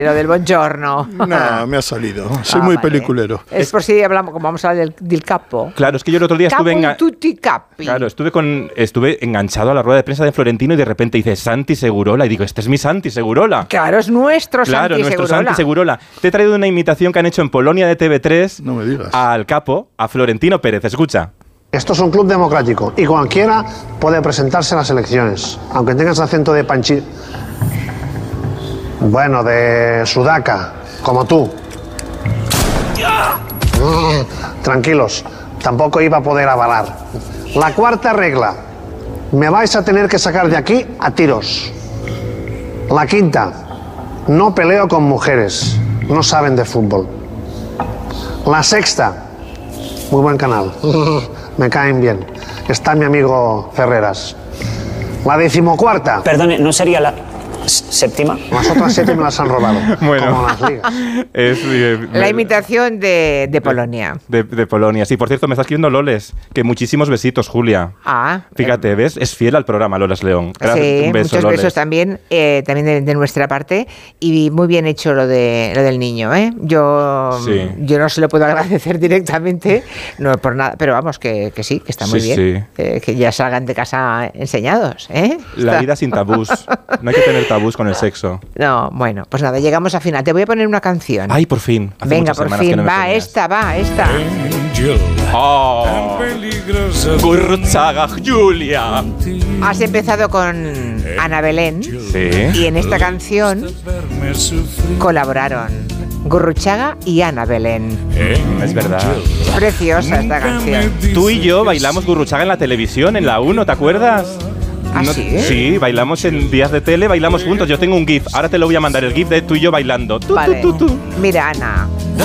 Lo del buongiorno. No, me ha salido. Soy muy peliculero. Es por si hablamos, como vamos a hablar del capo. Claro, es que yo el otro día Capo tutti capi. Claro, estuve enganchado a la rueda de prensa de Florentino y de repente dice Santi Segurola y digo, este es mi Santi Segurola. Claro, es nuestro Santi Segurola. Nuestro Santi Segurola. Te he traído una imitación que han hecho en Polonia de TV3 No me digas. al capo, a Florentino Pérez. Escucha. Esto es un club democrático y cualquiera puede presentarse a las elecciones, aunque tengas acento de panchi... Bueno, de sudaca, como tú. Tranquilos, tampoco iba a poder avalar. La cuarta regla. Me vais a tener que sacar de aquí a tiros. La quinta. No peleo con mujeres. No saben de fútbol. La sexta. Muy buen canal. Me caen bien. Está mi amigo Ferreras. La 14ª. Perdone, ¿no sería la séptima? Las otras 7 me las han robado. Bueno. Como las ligas. La imitación de Polonia. De Polonia. Sí, por cierto, me está escribiendo Loles. Que muchísimos besitos, Julia. Fíjate, ¿ves? Es fiel al programa, Loles León. Sí, un beso, muchos Loles. besos también de nuestra parte. Y muy bien hecho lo del niño, ¿eh? Yo no se lo puedo agradecer directamente, no por nada, pero vamos, que sí, que está muy bien. Que ya salgan de casa enseñados, ¿eh? La vida sin tabús. No hay que tener tabús con el sexo. No, bueno, pues nada, llegamos al final. Te voy a poner una canción. Ay, por fin. Hace Venga, muchas por semanas que fin. no me Va ponías. esta. Oh. Gurruchaga Julia. Has empezado con Ana Belén. Sí. Y en esta canción colaboraron Gurruchaga y Ana Belén. Es verdad. Preciosa esta canción. Tú y yo bailamos Gurruchaga en la televisión, en la 1, ¿te acuerdas? ¿Ah, sí? Sí, bailamos en días de tele, bailamos juntos. Yo tengo un GIF. Ahora te lo voy a mandar, el GIF de tú y yo bailando. Vale. Mira, Ana.